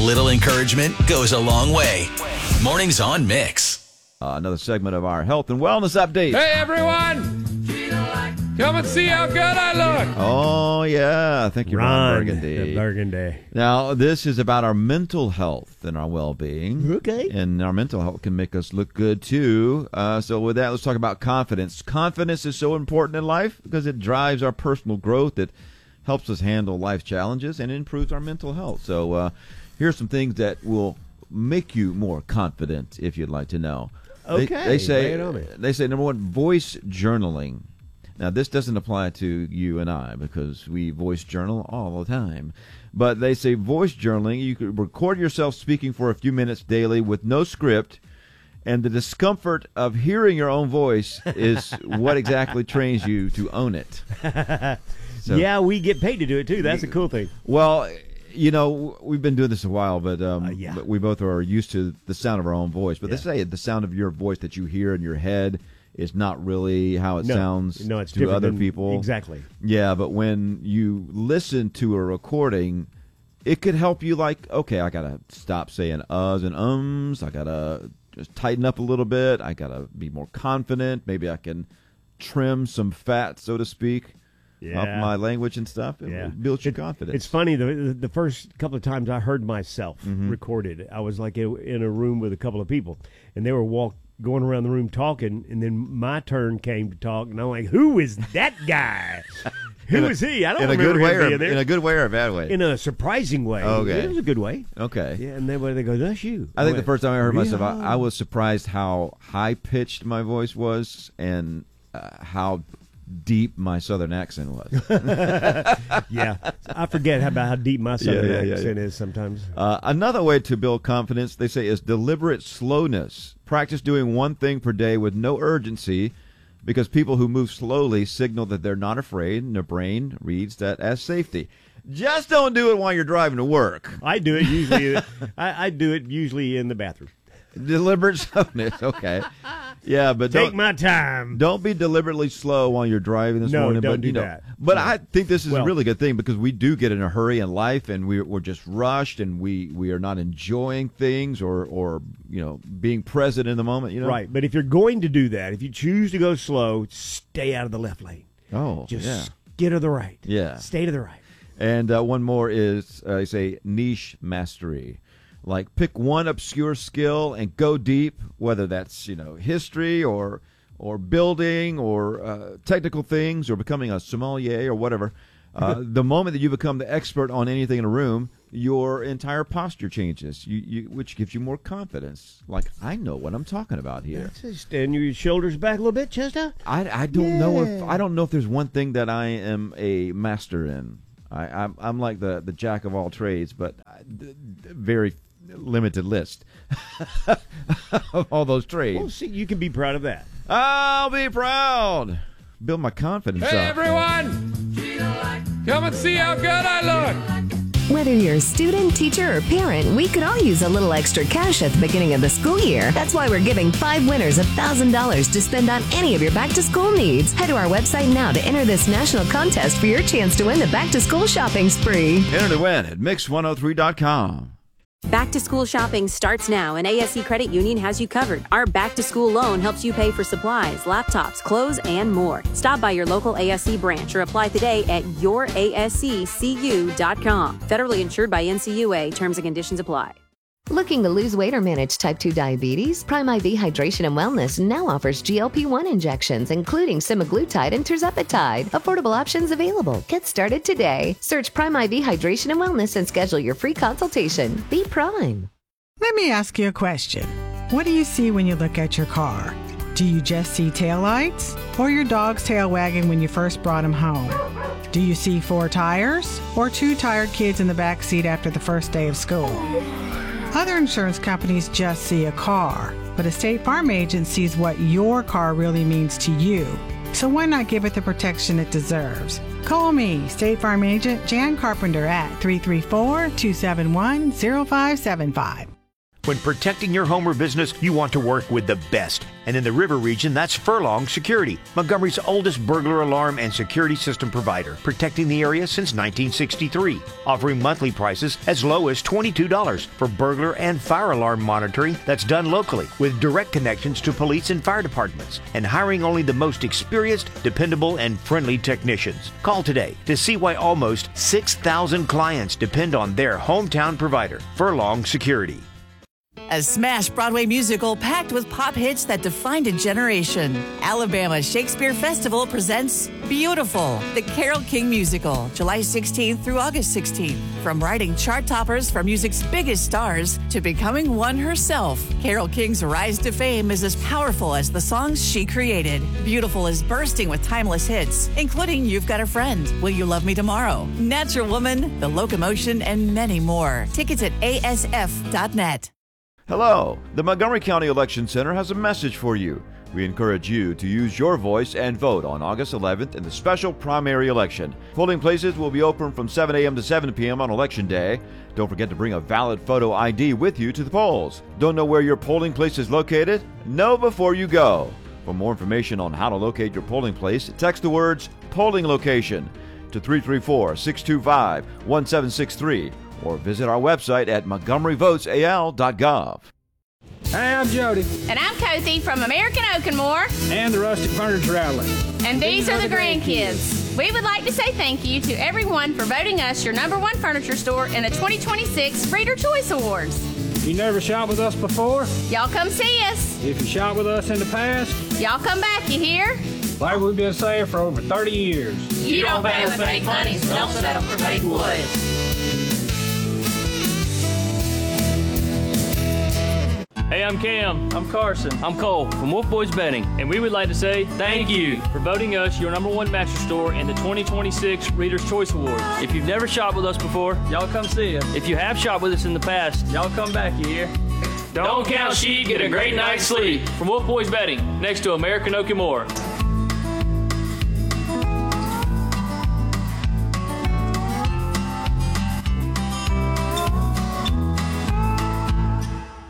little encouragement goes a long way. Mornings on Mix. Another segment of our health and wellness update. Hey, everyone! Come and see how good I look! Oh, yeah. Thank you, Ron Burgundy. Burgundy. Burgundy. Now, this is about our mental health and our well-being. Okay. And our mental health can make us look good, too. So with that, let's talk about confidence. Confidence is so important in life because it drives our personal growth. It helps us handle life's challenges and improves our mental health. So here's some things that will make you more confident, if you'd like to know. Okay. They say, lay it on me. number one, voice journaling. Now, this doesn't apply to you and I because we voice journal all the time. But they say voice journaling, you could record yourself speaking for a few minutes daily with no script, and the discomfort of hearing your own voice is what exactly trains you to own it. So, yeah, we get paid to do it, too. That's a cool thing. Well, you know, we've been doing this a while, but yeah. we both are used to the sound of our own voice. But they say the sound of your voice that you hear in your head is not really how it sounds it's to other people. Exactly. Yeah, but when you listen to a recording, it could help you like, okay, I got to stop saying uhs and ums. I got to just tighten up a little bit. I got to be more confident. Maybe I can trim some fat, so to speak. Off my language and stuff. It builds your confidence. It's funny, the first couple of times I heard myself recorded, I was like in a room with a couple of people, and they were going around the room talking, and then my turn came to talk, and I'm like, who is that guy? Who is he? I don't remember him being there. In a good way or a bad way? In a surprising way. Okay. It was a good way. Okay. Yeah, and then they go, that's you. I think the first time I heard myself, I was surprised how high-pitched my voice was and how deep my southern accent was. Yeah, I forget about how deep my southern accent is sometimes. Another way to build confidence, they say, is deliberate slowness. Practice doing one thing per day with no urgency, because people who move slowly signal that they're not afraid, and their brain reads that as safety. Just don't do it while you're driving to work. I do it usually. I do it usually in the bathroom. Deliberate slowness, okay. Yeah, but take my time. Don't be deliberately slow while you're driving this morning. Don't do that. But I think this is a really good thing because we do get in a hurry in life, and we're just rushed, and we are not enjoying things or being present in the moment. Right. But if you're going to do that, if you choose to go slow, stay out of the left lane. Oh, just get to the right. Yeah, stay to the right. And one more is I say niche mastery. Like pick one obscure skill and go deep, whether that's history or building or technical things or becoming a sommelier or whatever. The moment that you become the expert on anything in a room, your entire posture changes, which gives you more confidence. Like, I know what I'm talking about here. Stand your shoulders back a little bit, Chester. I don't know if there's one thing that I am a master in. I'm like the jack of all trades, but very limited list of all those trades. Well, see, you can be proud of that. I'll be proud. Build my confidence Hey, up. everyone! Come and see how good I look! Whether you're a student, teacher, or parent, we could all use a little extra cash at the beginning of the school year. That's why we're giving 5 winners $1,000 to spend on any of your back-to-school needs. Head to our website now to enter this national contest for your chance to win the back-to-school shopping spree. Enter to win at Mix103.com. Back to school shopping starts now, and ASC Credit Union has you covered. Our back to school loan helps you pay for supplies, laptops, clothes, and more. Stop by your local ASC branch or apply today at yourasccu.com. Federally insured by NCUA. Terms and conditions apply. Looking to lose weight or manage type 2 diabetes? Prime IV Hydration and Wellness now offers GLP-1 injections, including semaglutide and tirzepatide. Affordable options available. Get started today. Search Prime IV Hydration and Wellness and schedule your free consultation. Be Prime. Let me ask you a question. What do you see when you look at your car? Do you just see taillights or your dog's tail wagging when you first brought him home? Do you see 4 tires or 2 tired kids in the back seat after the first day of school? Other insurance companies just see a car, but a State Farm agent sees what your car really means to you. So why not give it the protection it deserves? Call me, State Farm agent Jan Carpenter at 334-271-0575. When protecting your home or business, you want to work with the best. And in the River region, that's Furlong Security, Montgomery's oldest burglar alarm and security system provider, protecting the area since 1963, offering monthly prices as low as $22 for burglar and fire alarm monitoring that's done locally with direct connections to police and fire departments, and hiring only the most experienced, dependable, and friendly technicians. Call today to see why almost 6,000 clients depend on their hometown provider, Furlong Security. A smash Broadway musical packed with pop hits that defined a generation. Alabama Shakespeare Festival presents Beautiful, the Carole King musical, July 16th through August 16th. From writing chart toppers for music's biggest stars to becoming one herself, Carole King's rise to fame is as powerful as the songs she created. Beautiful is bursting with timeless hits, including You've Got a Friend, Will You Love Me Tomorrow, Natural Woman, The Locomotion, and many more. Tickets at asf.net. Hello, the Montgomery County Election Center has a message for you. We encourage you to use your voice and vote on August 11th in the special primary election. Polling places will be open from 7 a.m. to 7 p.m. on Election Day. Don't forget to bring a valid photo ID with you to the polls. Don't know where your polling place is located? Know before you go. For more information on how to locate your polling place, text the words polling location to 334-625-1763 or visit our website at montgomeryvotesal.gov. Hi, I'm Jody. And I'm Kathy from American Oak and More. And the Rustic Furniture Outlet. And these are the grandkids. We would like to say thank you to everyone for voting us your #1 furniture store in the 2026 Reader Choice Awards. You never shopped with us before? Y'all come see us. If you shopped with us in the past? Y'all come back, you hear? Like we've been saying for over 30 years. You don't pay with fake money, so don't settle for fake wood. Hey, I'm Cam. I'm Carson. I'm Cole from Wolf Boys Betting, and we would like to say thank you for voting us your #1 mattress store in the 2026 Reader's Choice Awards. If you've never shopped with us before, y'all come see us. If you have shopped with us in the past, y'all come back, you hear? Don't count sheep, get a great night's sleep. From Wolf Boys Betting, next to American Oak and More.